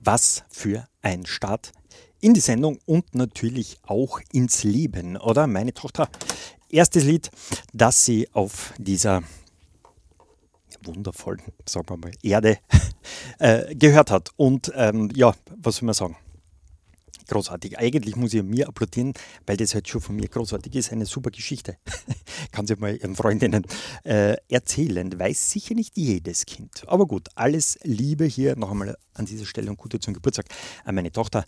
Was für ein Start in die Sendung und natürlich auch ins Leben, oder? Meine Tochter, erstes Lied, das sie auf dieser wundervollen, sagen wir mal, Erde gehört hat. Und ja, was soll man sagen? Großartig. Eigentlich muss ich mir applaudieren, weil das halt schon von mir großartig ist. Eine super Geschichte. Kann sie mal ihren Freundinnen erzählen. Weiß sicher nicht jedes Kind. Aber gut, alles Liebe hier noch einmal an dieser Stelle und Gute zum Geburtstag an meine Tochter.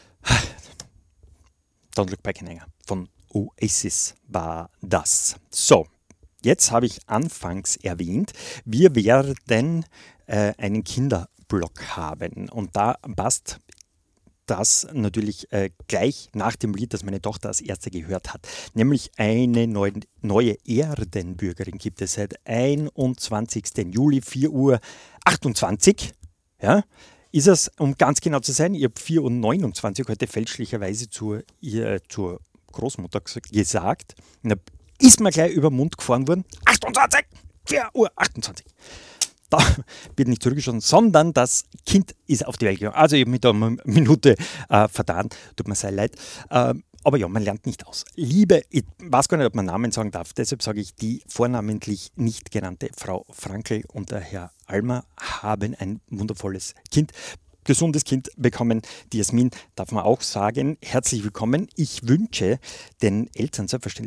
Don't Look Back in Anger von Oasis war das. So, jetzt habe ich anfangs erwähnt, wir werden einen Kinderblock haben. Und da passt das natürlich gleich nach dem Lied, das meine Tochter als erste gehört hat. Nämlich eine neue Erdenbürgerin gibt es seit 21. Juli, 4:28 Uhr. Ja, ist es, um ganz genau zu sein, ich habe 4:29 Uhr heute fälschlicherweise zur Großmutter gesagt. Und da ist mir gleich über den Mund gefahren worden. 28! 4:28 Uhr. Da wird nicht zurückgeschossen, sondern das Kind ist auf die Welt gegangen. Also ich habe mich da eine Minute vertan, tut mir sehr leid. Aber ja, man lernt nicht aus. Liebe, ich weiß gar nicht, ob man Namen sagen darf, deshalb sage ich, die vornamentlich nicht genannte Frau Frankl und der Herr Almer haben ein wundervolles Kind, gesundes Kind bekommen. Die Jasmin darf man auch sagen, herzlich willkommen. Ich wünsche den Eltern selbstverständlich